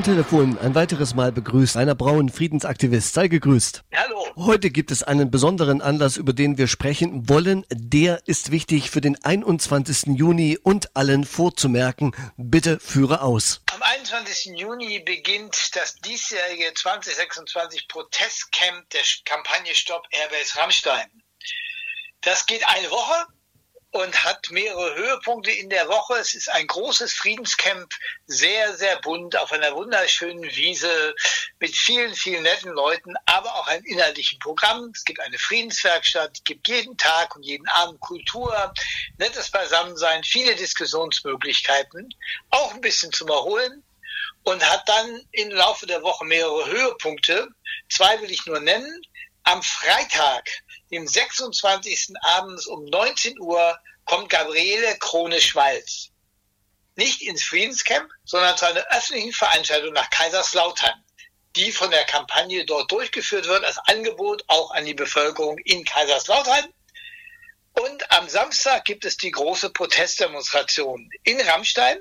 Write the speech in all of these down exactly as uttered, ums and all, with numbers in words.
Am Telefon ein weiteres Mal begrüßt Rainer Braun, Friedensaktivist. Sei gegrüßt. Hallo. Heute gibt es einen besonderen Anlass, über den wir sprechen wollen. Der ist wichtig für den einundzwanzigsten Juni und allen vorzumerken. Bitte führe aus. Am einundzwanzigsten Juni beginnt das diesjährige zwanzig sechsundzwanzig Protestcamp der Kampagne Stopp Airbase Rammstein. Das geht eine Woche und hat mehrere Höhepunkte in der Woche. Es ist ein großes Friedenscamp, sehr, sehr bunt, auf einer wunderschönen Wiese mit vielen, vielen netten Leuten, aber auch einem inhaltlichen Programm. Es gibt eine Friedenswerkstatt, es gibt jeden Tag und jeden Abend Kultur, nettes Beisammensein, viele Diskussionsmöglichkeiten, auch ein bisschen zum Erholen und hat dann im Laufe der Woche mehrere Höhepunkte. Zwei will ich nur nennen. Am Freitag, dem sechsundzwanzigsten abends um neunzehn Uhr, kommt Gabriele Krone-Schmalz. Nicht ins Friedenscamp, sondern zu einer öffentlichen Veranstaltung nach Kaiserslautern, die von der Kampagne dort durchgeführt wird, als Angebot auch an die Bevölkerung in Kaiserslautern. Und am Samstag gibt es die große Protestdemonstration in Rammstein,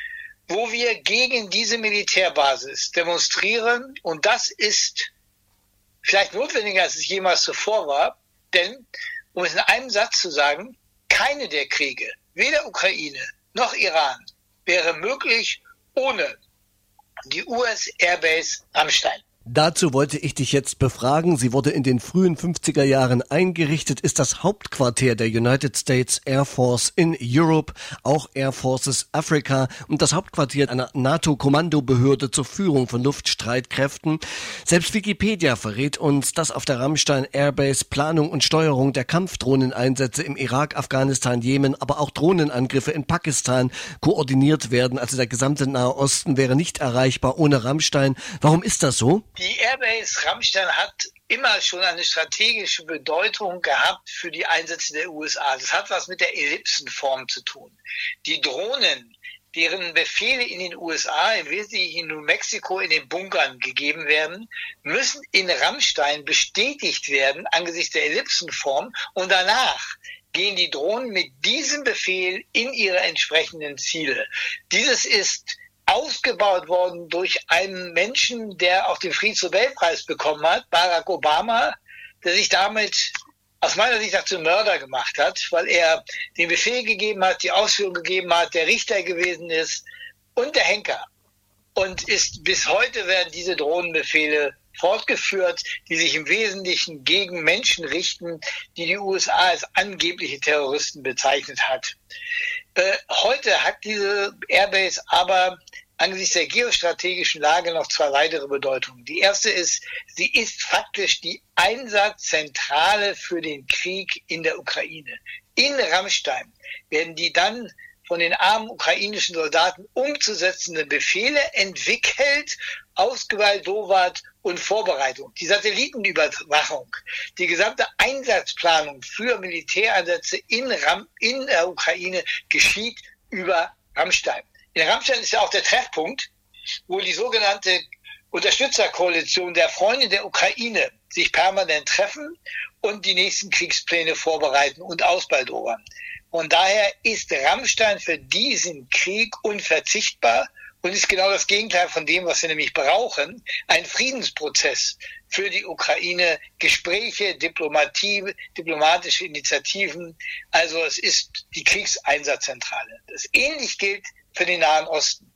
wo wir gegen diese Militärbasis demonstrieren. Und das ist vielleicht notwendiger, als es jemals zuvor war, denn, um es in einem Satz zu sagen, keine der Kriege, weder Ukraine noch Iran, wäre möglich ohne die U S-Airbase Rammstein. Dazu wollte ich dich jetzt befragen. Sie wurde in den frühen fünfziger Jahren eingerichtet, ist das Hauptquartier der United States Air Force in Europe, auch Air Forces Africa und das Hauptquartier einer NATO-Kommandobehörde zur Führung von Luftstreitkräften. Selbst Wikipedia verrät uns, dass auf der Rammstein Airbase Planung und Steuerung der Kampfdrohneneinsätze im Irak, Afghanistan, Jemen, aber auch Drohnenangriffe in Pakistan koordiniert werden. Also der gesamte Nahe Osten wäre nicht erreichbar ohne Rammstein. Warum ist das so? Die Airbase Rammstein hat immer schon eine strategische Bedeutung gehabt für die Einsätze der U S A. Das hat was mit der Ellipsenform zu tun. Die Drohnen, deren Befehle in den U S A, im Wesentlichen in New Mexico, in den Bunkern gegeben werden, müssen in Rammstein bestätigt werden angesichts der Ellipsenform und danach gehen die Drohnen mit diesem Befehl in ihre entsprechenden Ziele. Dieses ist ausgebaut worden durch einen Menschen, der auch den Friedensnobelpreis bekommen hat, Barack Obama, der sich damit aus meiner Sicht zum Mörder gemacht hat, weil er den Befehl gegeben hat, die Ausführung gegeben hat, der Richter gewesen ist und der Henker. Und ist bis heute werden diese Drohnenbefehle fortgeführt, die sich im Wesentlichen gegen Menschen richten, die die U S A als angebliche Terroristen bezeichnet hat. Äh, heute hat diese Airbase aber angesichts der geostrategischen Lage noch zwei weitere Bedeutungen. Die erste ist, sie ist faktisch die Einsatzzentrale für den Krieg in der Ukraine. In Rammstein werden die dann von den armen ukrainischen Soldaten umzusetzenden Befehle entwickelt, ausgewaltowert und Vorbereitung. Die Satellitenüberwachung, die gesamte Einsatzplanung für Militäreinsätze in, Ram, in der Ukraine geschieht über Rammstein. In Rammstein ist ja auch der Treffpunkt, wo die sogenannte Unterstützerkoalition der Freunde der Ukraine sich permanent treffen und die nächsten Kriegspläne vorbereiten und ausbaldowern. Und daher ist Rammstein für diesen Krieg unverzichtbar und ist genau das Gegenteil von dem, was wir nämlich brauchen. Ein Friedensprozess für die Ukraine, Gespräche, Diplomatie, diplomatische Initiativen. Also es ist die Kriegseinsatzzentrale. Das ähnlich gilt für den Nahen Osten.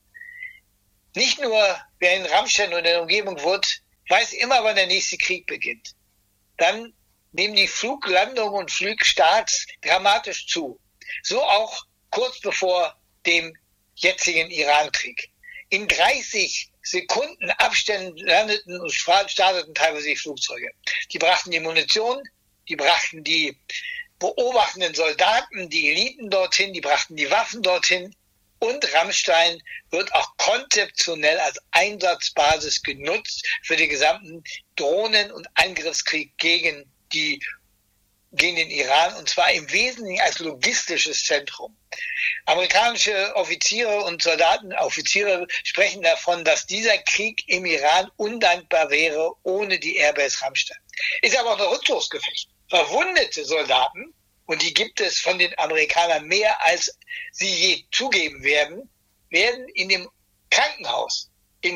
Nicht nur, wer in Rammstein und in der Umgebung wohnt, weiß immer, wann der nächste Krieg beginnt. Dann nehmen die Fluglandungen und Flugstarts dramatisch zu. So auch kurz bevor dem jetzigen Irankrieg. In dreißig Sekunden Abständen landeten und starteten teilweise die Flugzeuge. Die brachten die Munition, die brachten die beobachtenden Soldaten, die Eliten dorthin, die brachten die Waffen dorthin. Und Rammstein wird auch konzeptionell als Einsatzbasis genutzt für den gesamten Drohnen- und Angriffskrieg gegen die gegen den Iran, und zwar im Wesentlichen als logistisches Zentrum. Amerikanische Offiziere und Soldaten, Offiziere sprechen davon, dass dieser Krieg im Iran undankbar wäre ohne die Airbase Rammstein. Ist aber auch ein Rückzugsgefecht. Verwundete Soldaten, und die gibt es von den Amerikanern mehr, als sie je zugeben werden, werden in dem Krankenhaus in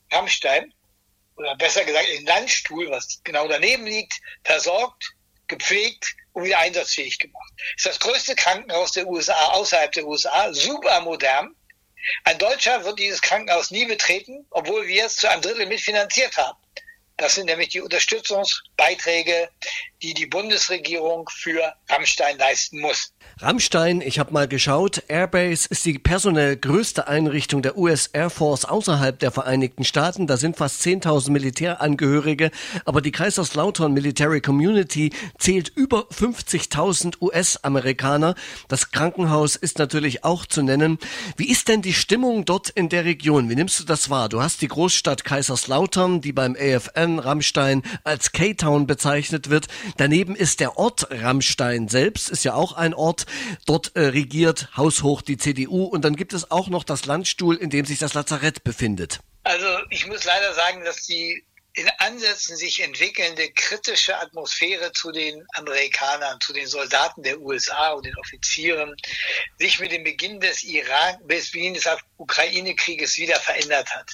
Ramstein, oder besser gesagt in Landstuhl, was genau daneben liegt, versorgt, gepflegt und wieder einsatzfähig gemacht. Das ist das größte Krankenhaus der U S A, außerhalb der U S A, super modern. Ein Deutscher wird dieses Krankenhaus nie betreten, obwohl wir es zu einem Drittel mitfinanziert haben. Das sind nämlich die Unterstützungsbeiträge, die die Bundesregierung für Ramstein leisten muss. Ramstein, ich habe mal geschaut, Airbase ist die personell größte Einrichtung der U S Air Force außerhalb der Vereinigten Staaten. Da sind fast zehntausend Militärangehörige, aber die Kaiserslautern Military Community zählt über fünfzigtausend U S-Amerikaner. Das Krankenhaus ist natürlich auch zu nennen. Wie ist denn die Stimmung dort in der Region? Wie nimmst du das wahr? Du hast die Großstadt Kaiserslautern, die beim A F N Ramstein als K-Town bezeichnet wird. Daneben ist der Ort Ramstein selbst, ist ja auch ein Ort. Dort äh, regiert haushoch die C D U und dann gibt es auch noch das Landstuhl, in dem sich das Lazarett befindet. Also ich muss leider sagen, dass die in Ansätzen sich entwickelnde kritische Atmosphäre zu den Amerikanern, zu den Soldaten der U S A und den Offizieren sich mit dem Beginn des Iran, bis Beginn des Ukraine-Krieges wieder verändert hat.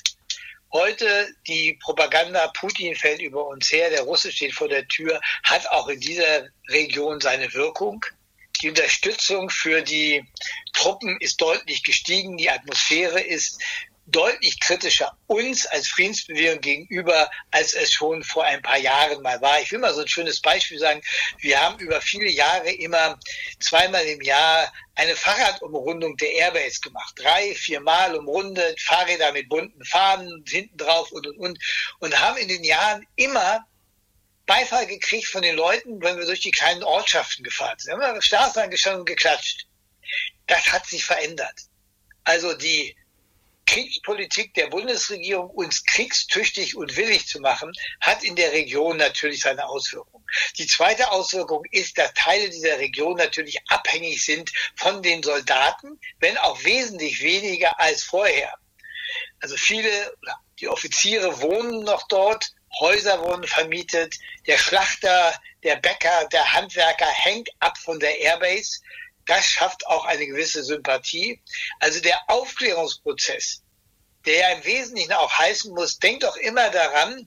Heute die Propaganda, Putin fällt über uns her, der Russe steht vor der Tür, hat auch in dieser Region seine Wirkung. Die Unterstützung für die Truppen ist deutlich gestiegen. Die Atmosphäre ist deutlich kritischer uns als Friedensbewegung gegenüber, als es schon vor ein paar Jahren mal war. Ich will mal so ein schönes Beispiel sagen. Wir haben über viele Jahre immer zweimal im Jahr eine Fahrradumrundung der Airbase gemacht. Drei, viermal umrundet, Fahrräder mit bunten Fahnen hinten drauf und, und, und. Und haben in den Jahren immer Beifall gekriegt von den Leuten, wenn wir durch die kleinen Ortschaften gefahren sind. Wir haben Straßen angestanden und geklatscht. Das hat sich verändert. Also die Kriegspolitik der Bundesregierung, uns kriegstüchtig und willig zu machen, hat in der Region natürlich seine Auswirkungen. Die zweite Auswirkung ist, dass Teile dieser Region natürlich abhängig sind von den Soldaten, wenn auch wesentlich weniger als vorher. Also viele, die Offiziere wohnen noch dort, Häuser wurden vermietet, der Schlachter, der Bäcker, der Handwerker hängt ab von der Airbase. Das schafft auch eine gewisse Sympathie. Also der Aufklärungsprozess, der ja im Wesentlichen auch heißen muss, denkt doch immer daran,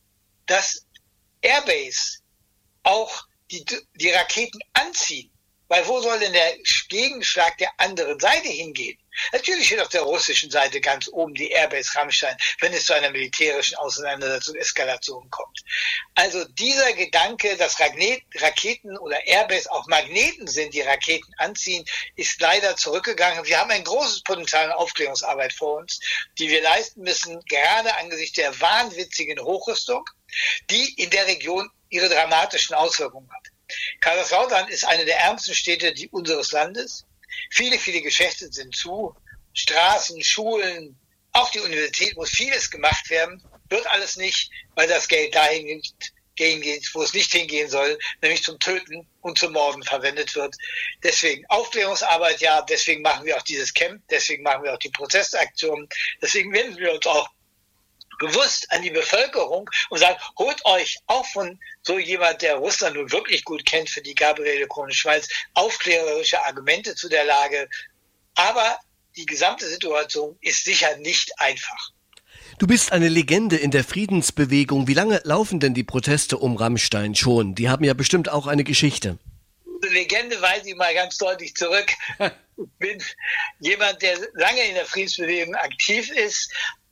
dass Airbase auch die, die Raketen anziehen. Weil wo soll denn der Gegenschlag der anderen Seite hingehen? Natürlich steht auf der russischen Seite ganz oben die Airbase Ramstein, wenn es zu einer militärischen Auseinandersetzung, Eskalation kommt. Also dieser Gedanke, dass Raketen oder Airbase auch Magneten sind, die Raketen anziehen, ist leider zurückgegangen. Wir haben ein großes Potenzial an Aufklärungsarbeit vor uns, die wir leisten müssen, gerade angesichts der wahnwitzigen Hochrüstung, die in der Region ihre dramatischen Auswirkungen hat. Kaiserslautern ist eine der ärmsten Städte die, unseres Landes. Viele, viele Geschäfte sind zu. Straßen, Schulen, auch die Universität muss vieles gemacht werden. Wird alles nicht, weil das Geld dahin geht, wo es nicht hingehen soll, nämlich zum Töten und zum Morden verwendet wird. Deswegen Aufklärungsarbeit, ja, deswegen machen wir auch dieses Camp, deswegen machen wir auch die Protestaktionen, deswegen wenden wir uns auch bewusst an die Bevölkerung und sagen, holt euch auch von so jemand, der Russland nun wirklich gut kennt, für die Gabriele Krone-Schmalz, aufklärerische Argumente zu der Lage. Aber die gesamte Situation ist sicher nicht einfach. Du bist eine Legende in der Friedensbewegung. Wie lange laufen denn die Proteste um Ramstein schon? Die haben ja bestimmt auch eine Geschichte. Legende weise ich mal ganz deutlich zurück. Ich bin jemand, der lange in der Friedensbewegung aktiv ist.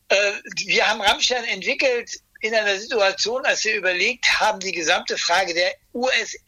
Wir haben Ramstein entwickelt in einer Situation, als wir überlegt haben, die gesamte Frage der U S